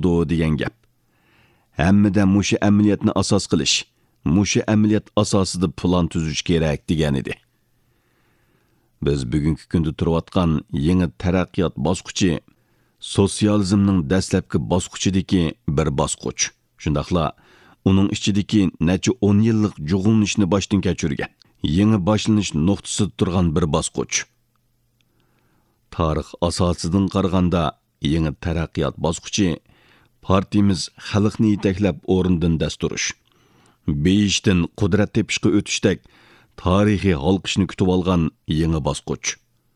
bo'ldi degan gap. Hammada mushu amaliyotni asos qilish, mushu amaliyot asosida plan tuzish kerak degan edi. Biz bugungi kunda turayotgan yangi taraqqiyot bosqichi sotsializmning dastlabki bosqichidagi bir bosqich. Shundaqla uning ichidagi necha 10 yillik jug'unishni boshdan kechirgan, yangi boshlanish nuqtasida turgan bir bosqich. Tarix asosidan qaraganda yangi taraqqiyot bosqichi partiyamiz xalqni yetaklab o'rindan dasturish, beyishdan qudrat tepishga o'tishdek tarixiy halqishni kutib olgan yangi bosqich.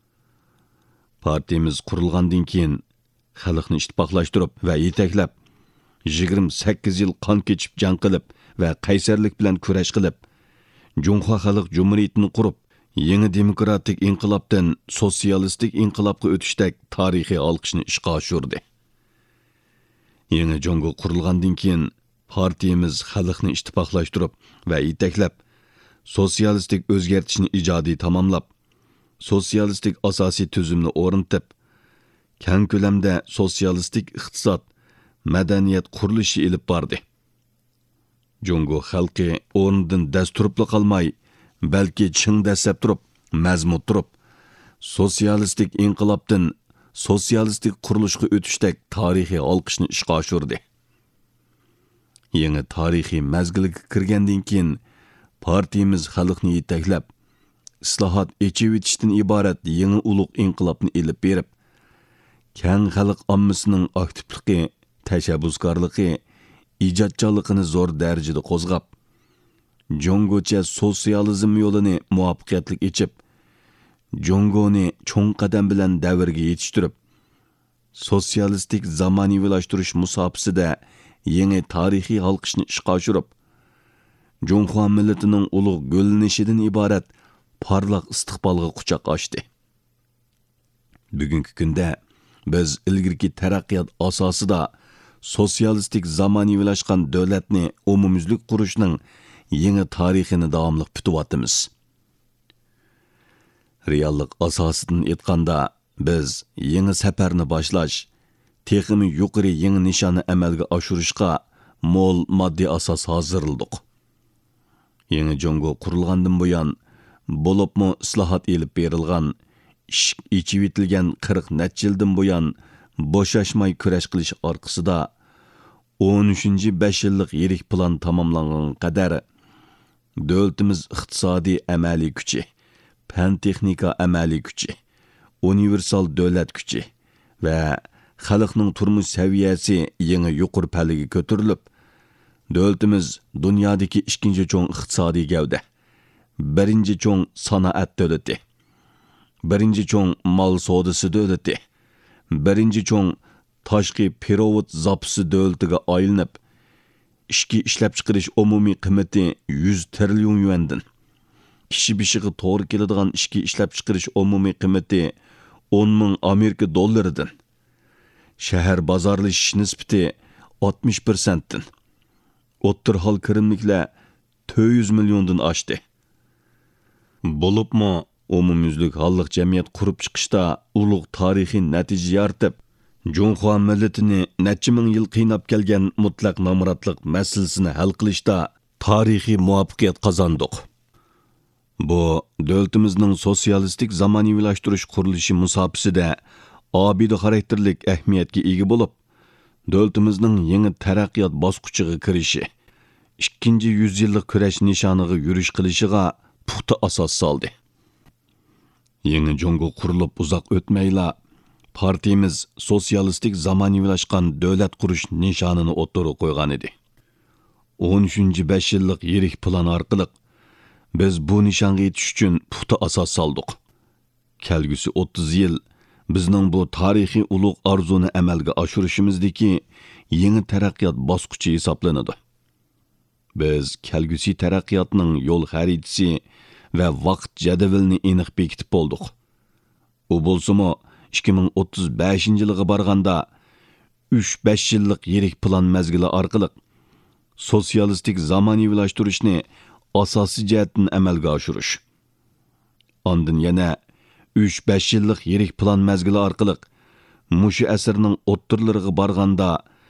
Partiyamiz qurilgandan keyin xalqni ittifoqlashtirib va yetaklab 28 yil qon kechib jang qilib va qaysarlik bilan kurash qilib, Junxo Xalq Cumhuriyetini qurib, yangi demokratik inqilobdan sotsialistik inqilobga o'tishdek tarixiy alqishni ishga oshirdi. Yangi Junxo qurilgandan keyin partiyamiz xalqni ittifoqlashtirib va yetaklab, sotsialistik o'zgartishni ijodiy tamomlab, sotsialistik asosiy tuzumni o'rnatib, keng ko'lamda sotsialistik iqtisod, madaniyat qurilishi ilib bordi. Junxo xalqi o'rnidan dasturibli qolmay, balki ching dastlab turib, mazmun turib, sotsialistik inqilobdan sotsialistik qurilishga o'tishdek tarixiy alqishni ishga oshirdi. Yangi tarixiy mazgilga kirgandan keyin partiyamiz xalqni yetaklab, islohot echivitishdan iborat yangi ulug' inqilobni ilib berib, keng xalq ommasining aktivligi, tashabbuskorligi, ijodkorligini zo'r darajada qo'zg'ab, Junxocha sotsializm yo'lini muvaffaqiyatli ichib, Junxoni cho'ng qadam bilan davrga yetishtirib, sotsialistik zamonaviylashtirish musofasida yangi tarixiy halqishni ishga oshirib, Junxo millatining ulug' gullanishidan iborat parlaq istiqbolga quchoq ochdi. Bugungi kunda biz ilgirki taraqqiyot asosida sotsialistik zamonaviylashgan davlatni umumyuzlik qurishning yangi tarixini davomli kutyapmiz. Reallik asosidan aytganda biz yangi safarni boshlash, texmi yuqori yangi nishonni amalga oshirishga mo'l moddiy asos hozirladik. Yangi Junxo qurilgandan buyon bo'libmi islohot elib berilgan, ichib etilgan 40 necha yildan buyon bo'shashmay kurash qilish orqasida 13-5 yillik yirik plan tamomlangan qadar davlatimiz iqtisodiy amaliy kuchi, fan texnika amaliy kuchi, universal davlat kuchi va xalqning turmush saviyasi yangi yuqori pallaga ko'tarilib, davlatimiz dunyodagi ikkinchi cho'ng iqtisodiy gavda, birinchi cho'ng sanoat davlati, birinchi cho'ng mol savdosi davlati, birinchi cho'ng tashqi perovod zapisi davlatiga aylanib, ishki ishlab chiqarish umumiy qiymati 100 trillion yuandan, kishi bishiga to'g'ri keladigan ishki ishlab chiqarish umumiy qiymati 10 ming Amerika dollaridan, shahar bozorlashish nisbati 60%dan, o'ttir hol kirimliklar 400 milliondan oshdi. Bo'libmi umumyuzlik halliq jamiyat qurib chiqishda ulug' tarixiy natija yaratib, Junxo millatini necha ming yil qiynab kelgan mutlaq nomrodlik masalasini hal qilishda tarixiy muvaffaqiyat qozondik. Bu davlatimizning sotsialistik zamonaviylashtirish qurilishi musofasida obida xarakterlik ahamiyatga ega bo'lib, davlatimizning yangi taraqqiyot bosqichiga kirishi, 2 yillik kurash nishoniga yurish qilishiga puxta asos soldi. Yangi Junxo qurilib uzoq o'tmayla partiyamiz sotsialistik zamonaviylashgan davlat qurish nishonini o'ttirib qo'ygan edi. 13-5 yillik yirik plan orqali biz bu nishonga yetish uchun puxta asos soldik. Kelgusi 30 yil bizning bu tarixiy ulug' orzuni amalga oshirishimizdagi yangi taraqqiyot bosqichi hisoblanadi. Biz kelgusi taraqqiyotning yo'l xaritasi va vaqt jadvalini aniq bekitib bo'ldik. U bo'lsa-mu 2035-yilga borganda 3-5 yillik yirik plan mezgili orqali sotsialistik zamonaviylashtirishni asosiy jihatdan amalga oshirish. Ondan yana 3-5 yillik yirik plan mezgili orqali mushu asrning o'ttirlariga borganda